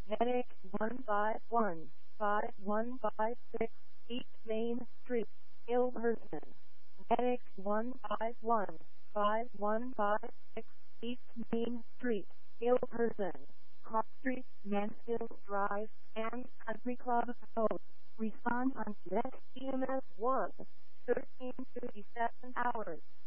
Medic 151-5156 East Main Street, Ilverston. Medic 151-5156 East Main Street, Ilverston. Clark Street, Mansfield Drive, and Country Club Road. Respond on Net EMS 1, 1357 hours.